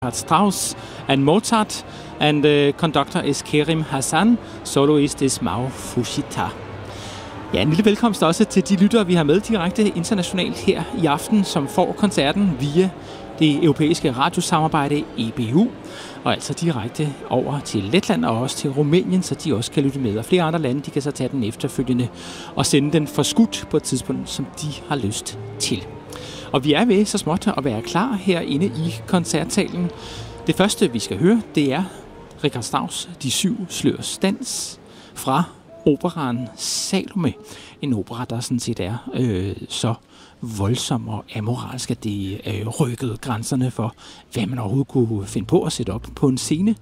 Strauss and Mozart, and the conductor is Kerim Hassan, soloist is Mao Fushita. Ja, en lille velkomst også til de lyttere, vi har med direkte internationalt her i aften, som får koncerten via det europæiske radiosamarbejde EBU, og altså direkte over til Letland og også til Rumænien, så de også kan lytte med. Og flere andre lande, de kan så tage den efterfølgende og sende den forskudt på et tidspunkt, som de har lyst til. Og vi er ved så småt at være klar herinde i koncertsalen. Det første, vi skal høre, det er Richard Strauss' De syv slørs dans fra operaen Salome. En opera, der sådan set er så voldsom og amoralsk, at det rykkede grænserne for, hvad man overhovedet kunne finde på at sætte op på en scene.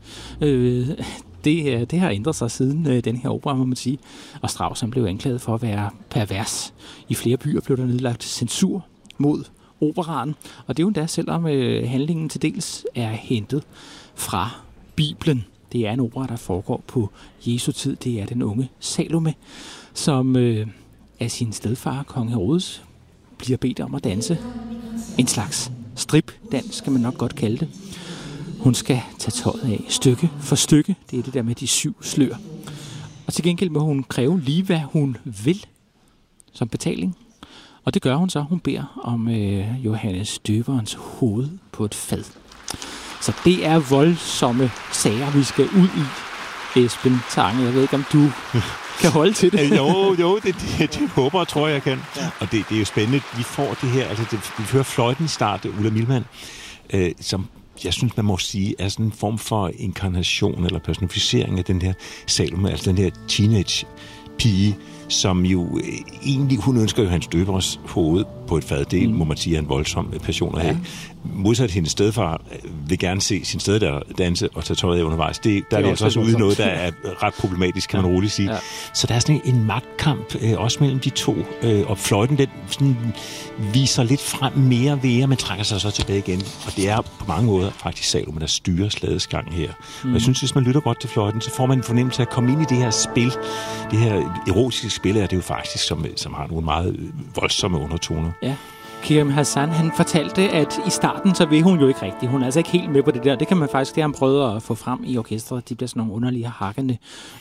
Det har ændret sig siden den her opera, må man sige. Og Strauss blev anklaget for at være pervers. I flere byer blev der nedlagt censur mod operaen, og det er jo endda, selvom handlingen til dels er hentet fra Bibelen. Det er en opera, der foregår på Jesu tid. Det er den unge Salome, som af sin stedfar, kong Herodes, bliver bedt om at danse. En slags stripdans, skal man nok godt kalde det. Hun skal tage tøjet af stykke for stykke. Det er det der med de syv slør. Og til gengæld må hun kræve lige, hvad hun vil som betaling. Og det gør hun så. Hun beder om Johannes Døberens hoved på et fad. Så det er voldsomme sager, vi skal ud i, Esben Tange. Jeg ved ikke, om du kan holde til det. Jo, det håber og tror jeg kan. Ja. Og det er jo spændende. Vi får det her, altså vi hører fløjten starte, Ulla Milman, som jeg synes, man må sige, er sådan en form for inkarnation eller personificering af den her Salome, altså den her teenage-pige, som jo egentlig, hun ønsker jo hans Døbers hoved på et fad. Det må man sige er en voldsom passion at have. Modsat hendes stedfar vil gerne se sin steddatter danse og tage tøjet af undervejs. Der er vi altså også ude i noget, der er ret problematisk, kan man roligt sige. Ja. Så der er sådan en magtkamp også mellem de to. Og fløjten, den sådan viser lidt frem mere og mere, men trækker sig så tilbage igen. Og det er på mange måder faktisk Salome, der styrer slagets gang her. Og jeg synes, hvis man lytter godt til fløjten, så får man en fornemmelse af at komme ind i det her spil. Det her erotiske spil er det jo faktisk, som har nogle meget voldsomme undertoner. Ja. Kerim Hassan, han fortalte, at i starten, så vil hun jo ikke rigtigt. Hun er altså ikke helt med på det der. Det kan man faktisk, det har han prøvet at få frem i orkestret. De bliver sådan nogle underlige hakkende.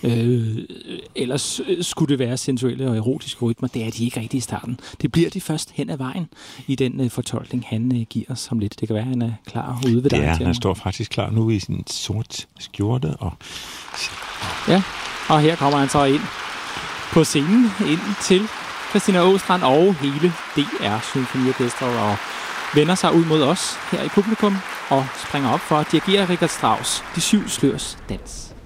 Ellers skulle det være sensuelle og erotiske rytmer. Det er de ikke rigtigt i starten. Det bliver de først hen ad vejen i den fortolkning, han giver os om lidt. Det kan være, han er klar ude ved dig. Ja, han står faktisk klar nu i sin sort skjorte. Ja, og her kommer han så ind på scenen, ind til Christina Åstrand og hele DR Symfoniorkestret og vender sig ud mod os her i publikum og springer op for at dirigere Richard Strauss' De syv slørs dans.